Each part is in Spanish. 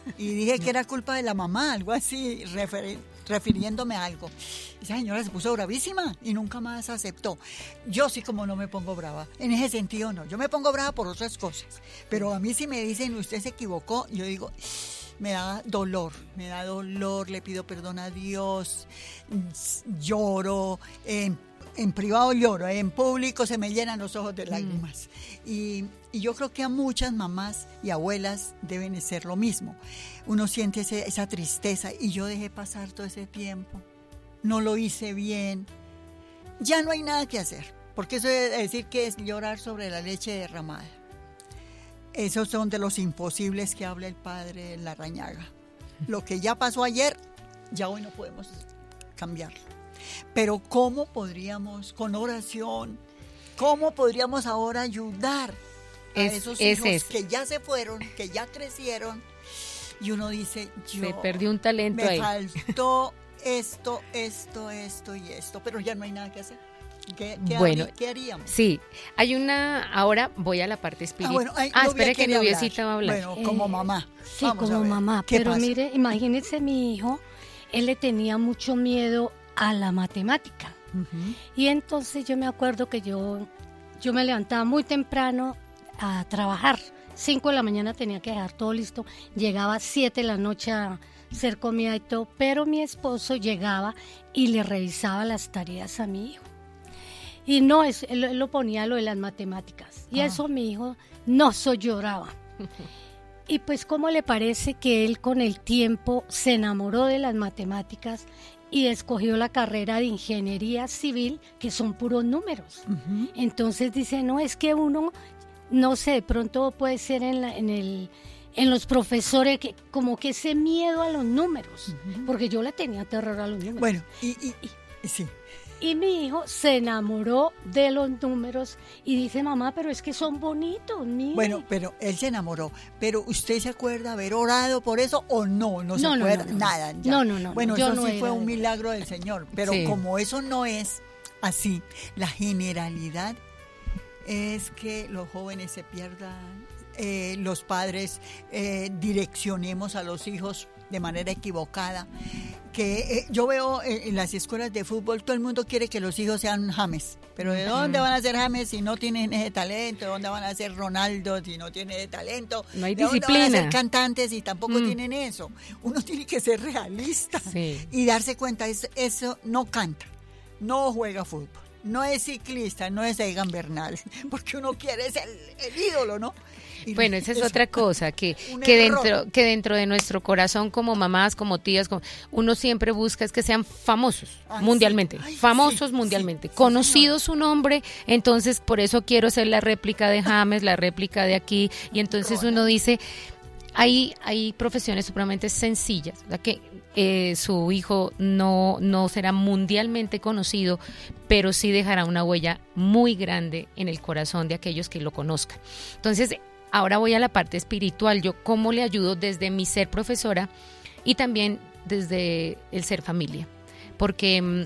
y dije que era culpa de la mamá, algo así, refiriéndome a algo. Esa señora se puso bravísima y nunca más aceptó. Yo sí como no me pongo brava, en ese sentido no, yo me pongo brava por otras cosas, pero a mí si me dicen usted se equivocó, yo digo, me da dolor, le pido perdón a Dios, lloro, en privado lloro, en público se me llenan los ojos de lágrimas. Y yo creo que a muchas mamás y abuelas deben ser lo mismo. Uno siente esa tristeza y yo dejé pasar todo ese tiempo, no lo hice bien, ya no hay nada que hacer, porque eso es decir que es llorar sobre la leche derramada. Esos son de los imposibles que habla el padre Larrañaga. Lo que ya pasó ayer, ya hoy no podemos cambiarlo. Pero ¿cómo podríamos, con oración, cómo podríamos ahora ayudar a esos hijos que ya se fueron, que ya crecieron? Y uno dice, se perdió un talento me ahí. Faltó esto y esto, pero ya no hay nada que hacer. ¿Qué haríamos? Sí, hay ahora voy a la parte espiritual. Espere que Noviecita va a hablar. Bueno, como mamá. Sí, como mamá, pero pasa? Mire, imagínese mi hijo, él le tenía mucho miedo a la matemática. Uh-huh. Y entonces yo me acuerdo que yo me levantaba muy temprano a trabajar. 5 de la mañana tenía que dejar todo listo. Llegaba a 7 de la noche a hacer comida y todo, pero mi esposo llegaba y le revisaba las tareas a mi hijo. Y no, él lo ponía lo de las matemáticas. Y eso mi hijo no lloraba. Y pues, ¿cómo le parece que él con el tiempo se enamoró de las matemáticas y escogió la carrera de ingeniería civil, que son puros números? Uh-huh. Entonces dice, no, es que uno, no sé, de pronto puede ser en los profesores, que como que ese miedo a los números, uh-huh. Porque yo le tenía terror a los números. Bueno, sí. Y mi hijo se enamoró de los números y dice, mamá, pero es que son bonitos, mire. Bueno, pero él se enamoró. ¿Pero usted se acuerda haber orado por eso o no? No se acuerda nada. Ya. No. Bueno, eso sí fue un milagro del Señor. Pero como eso no es así, la generalidad es que los jóvenes se pierdan, los padres direccionemos a los hijos de manera equivocada, que yo veo en las escuelas de fútbol todo el mundo quiere que los hijos sean James, pero ¿de dónde van a ser James si no tienen ese talento? ¿De dónde van a ser Ronaldo si no tienen ese talento? No hay ¿De disciplina? dónde van a ser cantantes si tampoco tienen eso? Uno tiene que ser realista y darse cuenta, eso no canta, no juega fútbol, no es ciclista, no es Egan Bernal, porque uno quiere ser el ídolo, ¿no? Bueno, esa es otra cosa, que dentro de nuestro corazón como mamás, como tías, uno siempre busca es que sean famosos mundialmente, mundialmente, conocido su nombre, entonces por eso quiero ser la réplica de James, la réplica de aquí, y entonces uno dice, hay profesiones supremamente sencillas, o sea que su hijo no será mundialmente conocido, pero sí dejará una huella muy grande en el corazón de aquellos que lo conozcan. Entonces, ahora voy a la parte espiritual. Yo cómo le ayudo desde mi ser profesora y también desde el ser familia. Porque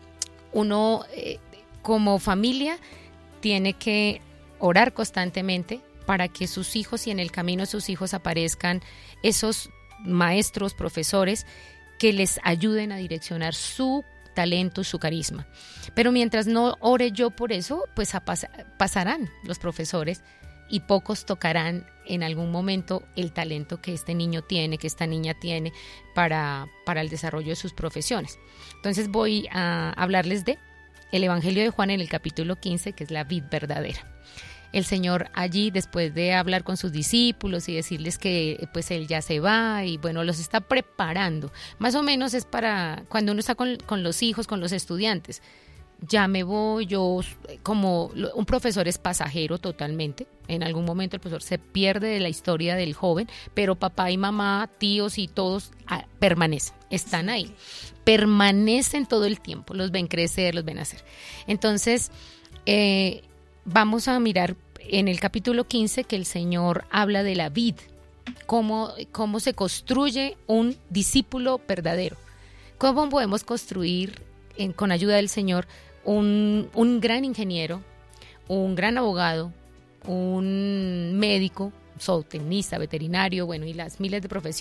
uno como familia tiene que orar constantemente para que sus hijos y en el camino de sus hijos aparezcan esos maestros, profesores que les ayuden a direccionar su talento, su carisma. Pero mientras no ore yo por eso, pues pasarán los profesores y pocos tocarán en algún momento el talento que este niño tiene, que esta niña tiene para el desarrollo de sus profesiones. Entonces voy a hablarles de el Evangelio de Juan en el capítulo 15, que es la vid verdadera. El Señor allí, después de hablar con sus discípulos y decirles que pues Él ya se va y bueno, los está preparando. Más o menos es para cuando uno está con los hijos, con los estudiantes. Ya me voy, yo como un profesor es pasajero totalmente. En algún momento el profesor se pierde de la historia del joven, pero papá y mamá, tíos y todos permanecen, están ahí. Permanecen todo el tiempo, los ven crecer, los ven hacer. Entonces, vamos a mirar en el capítulo 15 que el Señor habla de la vid, cómo se construye un discípulo verdadero. ¿Cómo podemos construir, con ayuda del Señor, un gran ingeniero, un gran abogado, un médico, zootecnista, veterinario, bueno, y las miles de profesiones?